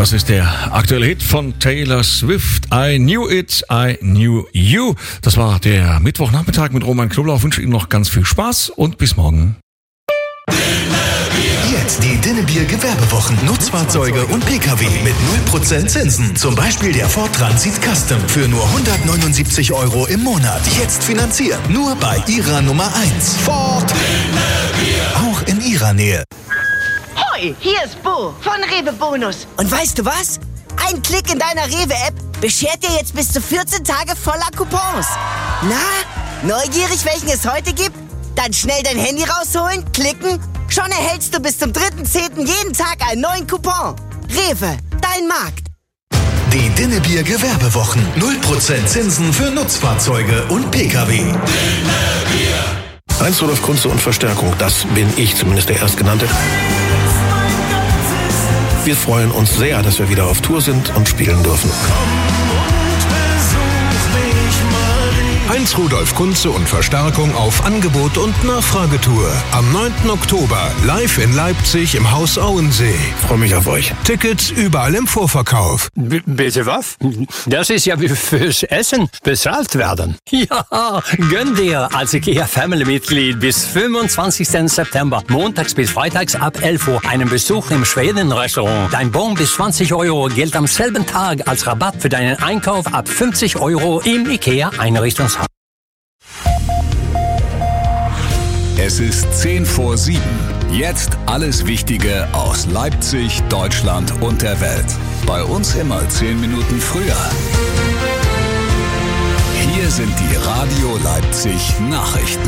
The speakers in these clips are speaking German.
Das ist der aktuelle Hit von Taylor Swift. I knew it, I knew you. Das war der Mittwochnachmittag mit Roman Knoblauch. Ich wünsche Ihnen noch ganz viel Spaß und bis morgen. Jetzt die Dinnebier Gewerbewochen. Nutzfahrzeuge und Pkw mit 0% Zinsen. Zum Beispiel der Ford Transit Custom für nur 179 € im Monat. Jetzt finanziert. Nur bei Ihrer Nummer 1. Ford Dinnebier. Auch in Ihrer Nähe. Hoi, hier ist Bo von Rewe Bonus. Und weißt du was? Ein Klick in deiner Rewe-App beschert dir jetzt bis zu 14 Tage voller Coupons. Na, neugierig, welchen es heute gibt? Dann schnell dein Handy rausholen, klicken. Schon erhältst du bis zum 3.10. jeden Tag einen neuen Coupon. Rewe, dein Markt. Die Dinnebier Gewerbewochen. 0% Zinsen für Nutzfahrzeuge und Pkw. Dinnebier. Heinz Rudolf Kunze und Verstärkung, das bin ich, zumindest der Erstgenannte. Wir freuen uns sehr, dass wir wieder auf Tour sind und spielen dürfen. Heinz Rudolf Kunze und Verstärkung auf Angebot und Nachfragetour. Am 9. Oktober live in Leipzig im Haus Auensee. Freue mich auf euch. Tickets überall im Vorverkauf. Bitte was? Das ist ja wie fürs Essen bezahlt werden. Ja, gönn dir als IKEA-Family-Mitglied bis 25. September, montags bis freitags ab 11 Uhr, einen Besuch im Schweden-Restaurant. Dein Bon bis 20 € gilt am selben Tag als Rabatt für deinen Einkauf ab 50 € im IKEA-Einrichtungshaus. Es ist 6:50. Jetzt alles Wichtige aus Leipzig, Deutschland und der Welt. Bei uns immer 10 Minuten früher. Hier sind die Radio Leipzig Nachrichten.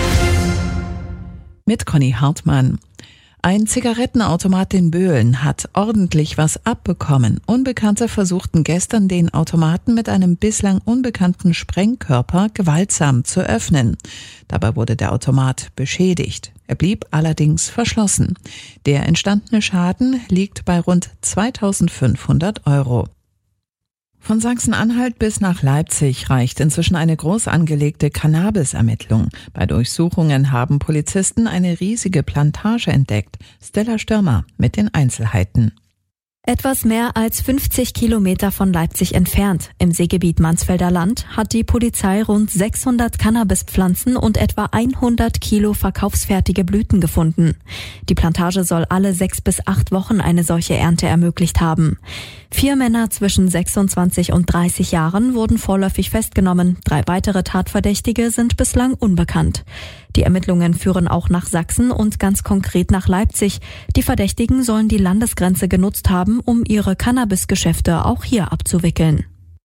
Mit Conny Hartmann. Ein Zigarettenautomat in Böhlen hat ordentlich was abbekommen. Unbekannte versuchten gestern, den Automaten mit einem bislang unbekannten Sprengkörper gewaltsam zu öffnen. Dabei wurde der Automat beschädigt. Er blieb allerdings verschlossen. Der entstandene Schaden liegt bei rund 2.500 €. Von Sachsen-Anhalt bis nach Leipzig reicht inzwischen eine groß angelegte Cannabis-Ermittlung. Bei Durchsuchungen haben Polizisten eine riesige Plantage entdeckt. Stella Stürmer mit den Einzelheiten. Etwas mehr als 50 Kilometer von Leipzig entfernt, im Seegebiet Mansfelder Land, hat die Polizei rund 600 Cannabispflanzen und etwa 100 Kilo verkaufsfertige Blüten gefunden. Die Plantage soll alle 6 bis 8 Wochen eine solche Ernte ermöglicht haben. 4 Männer zwischen 26 und 30 Jahren wurden vorläufig festgenommen. 3 weitere Tatverdächtige sind bislang unbekannt. Die Ermittlungen führen auch nach Sachsen und ganz konkret nach Leipzig. Die Verdächtigen sollen die Landesgrenze genutzt haben, um ihre Cannabisgeschäfte auch hier abzuwickeln.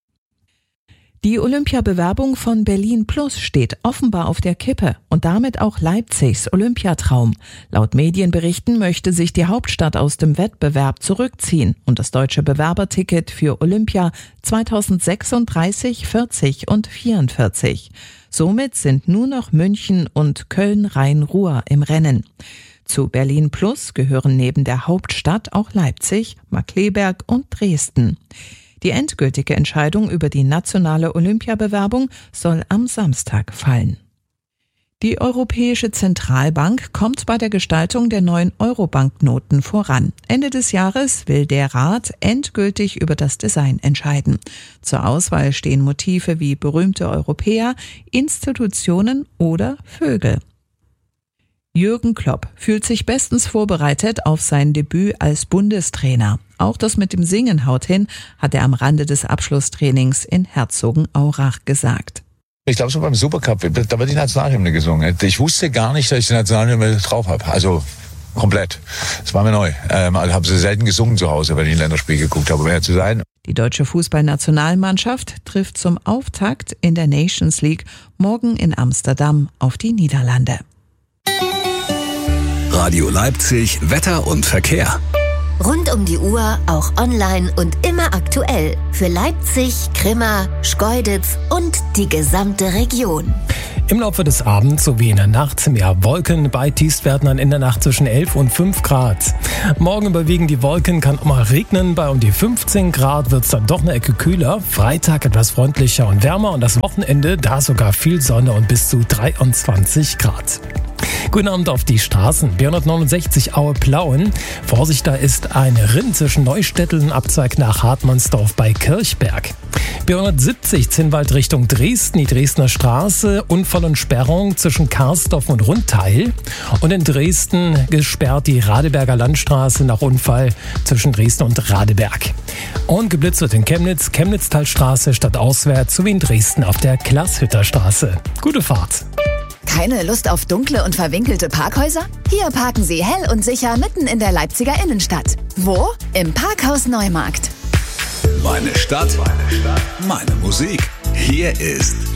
Die Olympiabewerbung von Berlin Plus steht offenbar auf der Kippe und damit auch Leipzigs Olympiatraum. Laut Medienberichten möchte sich die Hauptstadt aus dem Wettbewerb zurückziehen und das deutsche Bewerberticket für Olympia 2036, 40 und 44. Somit sind nur noch München und Köln-Rhein-Ruhr im Rennen. Zu Berlin Plus gehören neben der Hauptstadt auch Leipzig, Markkleeberg und Dresden. Die endgültige Entscheidung über die nationale Olympiabewerbung soll am Samstag fallen. Die Europäische Zentralbank kommt bei der Gestaltung der neuen Euro-Banknoten voran. Ende des Jahres will der Rat endgültig über das Design entscheiden. Zur Auswahl stehen Motive wie berühmte Europäer, Institutionen oder Vögel. Jürgen Klopp fühlt sich bestens vorbereitet auf sein Debüt als Bundestrainer. Auch das mit dem Singen haut hin, hat er am Rande des Abschlusstrainings in Herzogenaurach gesagt. Ich glaube, so beim Supercup, da wird die Nationalhymne gesungen. Ich wusste gar nicht, dass ich die Nationalhymne drauf habe. Also komplett. Das war mir neu. Also habe sie selten gesungen zu Hause, wenn ich ein Länderspiel geguckt habe, um ehrlich zu sein. Die deutsche Fußballnationalmannschaft trifft zum Auftakt in der Nations League morgen in Amsterdam auf die Niederlande. Radio Leipzig, Wetter und Verkehr. Rund um die Uhr, auch online und immer aktuell. Für Leipzig, Grimma, Schkeuditz und die gesamte Region. Im Laufe des Abends sowie in der Nacht mehr Wolken, bei Tiefstwerten in der Nacht zwischen 11 und 5 Grad. Morgen überwiegen die Wolken, kann auch mal regnen, bei um die 15 Grad wird es dann doch eine Ecke kühler. Freitag etwas freundlicher und wärmer und das Wochenende, da sogar viel Sonne und bis zu 23 Grad. Guten Abend auf die Straßen. B169 Aue-Plauen. Vorsicht, da ist ein Rind zwischen Neustetteln und Abzweig nach Hartmannsdorf bei Kirchberg. B170 Zinnwald Richtung Dresden, die Dresdner Straße, Unfall und Sperrung zwischen Karsdorf und Rundteil. Und in Dresden gesperrt die Radeberger Landstraße nach Unfall zwischen Dresden und Radeberg. Und geblitzt wird in Chemnitz, Chemnitztalstraße stadtauswärts sowie in Dresden auf der Glashütterstraße. Gute Fahrt. Keine Lust auf dunkle und verwinkelte Parkhäuser? Hier parken Sie hell und sicher mitten in der Leipziger Innenstadt. Wo? Im Parkhaus Neumarkt. Meine Stadt, meine Musik. Hier ist